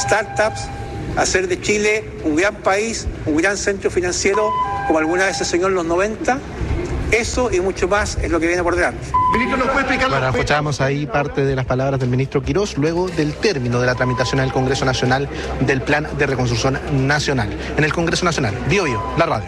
startups, hacer de Chile un gran país, un gran centro financiero, como alguna vez se soñó en los 90. Eso y mucho más es lo que viene por delante. Ministro, ¿nos puede explicar? Bueno, escuchábamos ahí parte de las palabras del ministro Quirós luego del término de la tramitación en el Congreso Nacional del Plan de Reconstrucción Nacional. En el Congreso Nacional, Bio, la radio.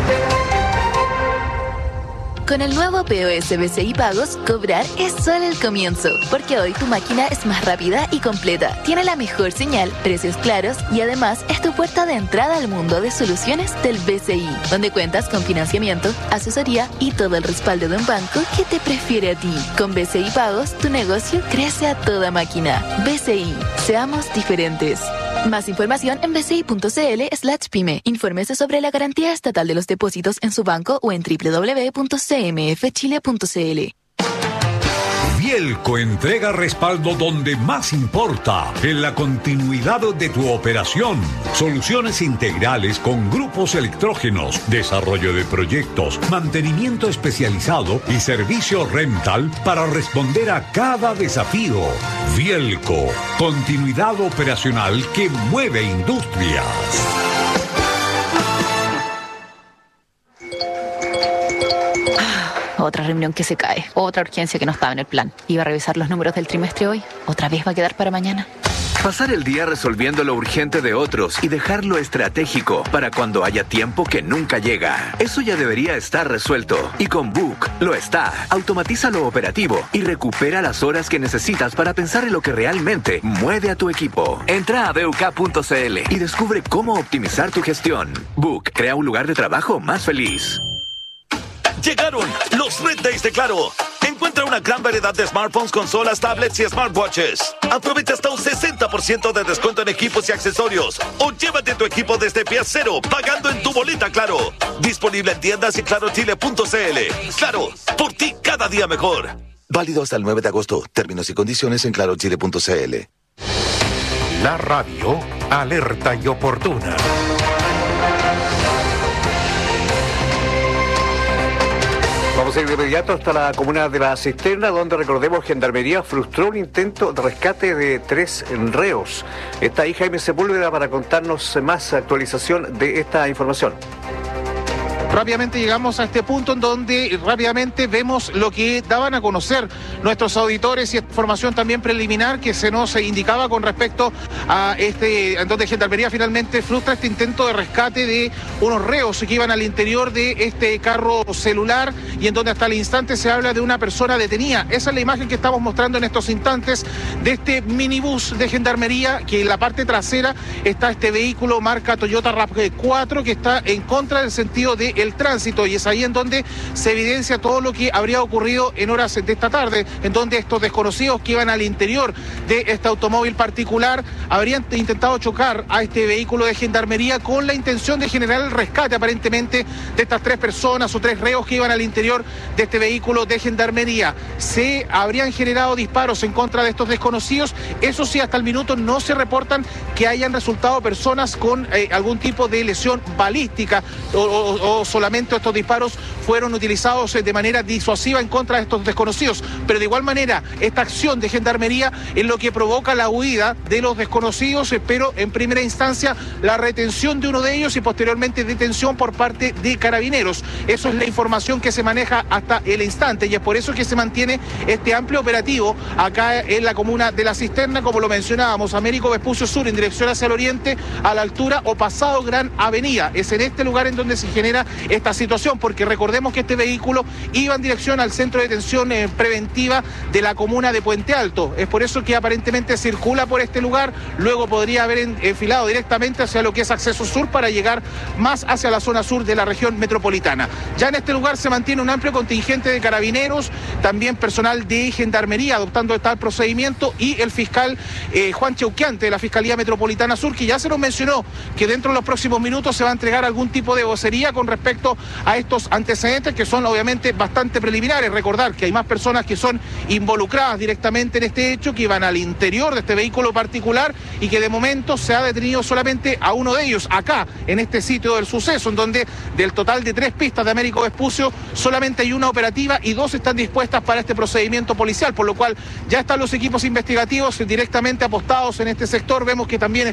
Con el nuevo POS BCI Pagos, cobrar es solo el comienzo, porque hoy tu máquina es más rápida y completa, tiene la mejor señal, precios claros y además es tu puerta de entrada al mundo de soluciones del BCI, donde cuentas con financiamiento, asesoría y todo el respaldo de un banco que te prefiere a ti. Con BCI Pagos, tu negocio crece a toda máquina. BCI, seamos diferentes. Más información en bci.cl/pyme. Infórmese sobre la garantía estatal de los depósitos en su banco o en www.cmfchile.cl. Vielco entrega respaldo donde más importa, en la continuidad de tu operación. Soluciones integrales con grupos electrógenos, desarrollo de proyectos, mantenimiento especializado y servicio rental para responder a cada desafío. Vielco, continuidad operacional que mueve industrias. Otra reunión que se cae, otra urgencia que no estaba en el plan. Iba a revisar los números del trimestre hoy, otra vez va a quedar para mañana. Pasar el día resolviendo lo urgente de otros y dejar lo estratégico para cuando haya tiempo que nunca llega. Eso ya debería estar resuelto. Y con Book lo está. Automatiza lo operativo y recupera las horas que necesitas para pensar en lo que realmente mueve a tu equipo. Entra a BUK.cl y descubre cómo optimizar tu gestión. Book crea un lugar de trabajo más feliz. Llegaron los Red Days de Claro. Encuentra una gran variedad de smartphones, consolas, tablets y smartwatches. Aprovecha hasta un 60% de descuento en equipos y accesorios. O llévate tu equipo desde pie cero, pagando en tu boleta Claro. Disponible en tiendas y clarochile.cl. Claro, por ti cada día mejor. Válido hasta el 9 de agosto. Términos y condiciones en clarochile.cl. La radio, alerta y oportuna. Vamos a ir de inmediato hasta la comuna de La Cisterna, donde, recordemos, Gendarmería frustró un intento de rescate de 3 reos. Está ahí Jaime Sepúlveda para contarnos más actualización de esta información. Rápidamente llegamos a este punto en donde rápidamente vemos lo que daban a conocer nuestros auditores y información también preliminar que se nos indicaba con respecto a en donde Gendarmería finalmente frustra este intento de rescate de unos reos que iban al interior de este carro celular y en donde hasta el instante se habla de una persona detenida. Esa es la imagen que estamos mostrando en estos instantes de este minibús de Gendarmería, que en la parte trasera está este vehículo marca Toyota RAV4 que está en contra del sentido del tránsito, y es ahí en donde se evidencia todo lo que habría ocurrido en horas de esta tarde, en donde estos desconocidos que iban al interior de este automóvil particular habrían intentado chocar a este vehículo de Gendarmería con la intención de generar el rescate aparentemente de estas 3 personas o 3 reos que iban al interior de este vehículo de Gendarmería. Se habrían generado disparos en contra de estos desconocidos. Eso sí, hasta el minuto no se reportan que hayan resultado personas con algún tipo de lesión balística o solamente estos disparos fueron utilizados de manera disuasiva en contra de estos desconocidos. Pero de igual manera, esta acción de Gendarmería es lo que provoca la huida de los desconocidos, pero en primera instancia la retención de uno de ellos y posteriormente detención por parte de Carabineros. Eso es la información que se maneja hasta el instante, y es por eso que se mantiene este amplio operativo acá en la comuna de La Cisterna, como lo mencionábamos, Américo Vespucio Sur en dirección hacia el oriente, a la altura o pasado Gran Avenida. Es en este lugar en donde se genera esta situación, porque recordemos que este vehículo iba en dirección al centro de detención preventiva de la comuna de Puente Alto. Es por eso que aparentemente circula por este lugar, luego podría haber enfilado directamente hacia lo que es acceso sur para llegar más hacia la zona sur de la región metropolitana. Ya en este lugar se mantiene un amplio contingente de Carabineros, también personal de Gendarmería adoptando tal procedimiento, y el fiscal Juan Cheuquiante de la Fiscalía Metropolitana Sur, que ya se nos mencionó que dentro de los próximos minutos se va a entregar algún tipo de vocería con respecto a estos antecedentes, que son obviamente bastante preliminares. Recordar que hay más personas que son involucradas directamente en este hecho, que iban al interior de este vehículo particular, y que de momento se ha detenido solamente a uno de ellos acá en este sitio del suceso, en donde del total de 3 pistas de Américo Vespucio solamente hay una operativa y 2 están dispuestas para este procedimiento policial, por lo cual ya están los equipos investigativos directamente apostados en este sector. Vemos que también